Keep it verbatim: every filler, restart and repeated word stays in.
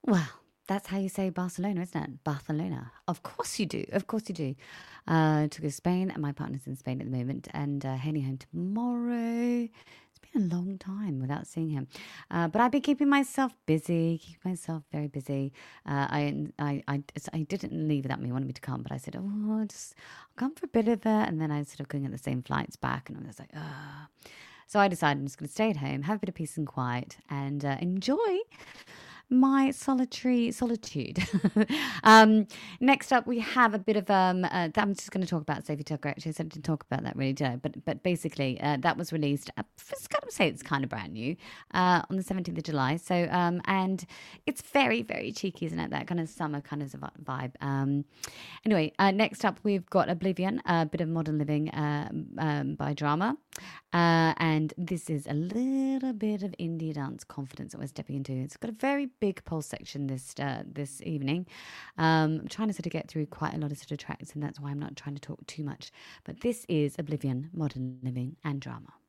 Well, that's how you say Barcelona, isn't it? Barcelona. Of course you do. Of course you do. Uh, to go to Spain, and my partner's in Spain at the moment, and uh, heading home tomorrow. It's been a long time without seeing him, uh, but I've been keeping myself busy, keeping myself very busy. Uh, I, I, I, I didn't leave without me wanting me to come, but I said, oh, I'll just I'll come for a bit of it, and then I was sort of going at the same flights back, and I was like, ah. So I decided I'm just going to stay at home, have a bit of peace and quiet, and uh, enjoy my solitary solitude. um, next up, we have a bit of um. Uh, I'm just going to talk about Sophie Tucker. Actually, I said I didn't talk about that really, did I? But but basically, uh, that was released. Uh, it's kind of say it's kind of brand new uh, on the seventeenth of July. So um, and it's very very cheeky, isn't it? That kind of summer kind of vibe. Um, anyway, uh, next up we've got Oblivion, a bit of modern living uh, um, by Drama. Uh, and this is a little bit of indie dance confidence that we're stepping into. It's got a very big pulse section this uh, this evening. Um, I'm trying to sort of get through quite a lot of sort of tracks, and that's why I'm not trying to talk too much. But this is Oblivion, Modern Living and Drama.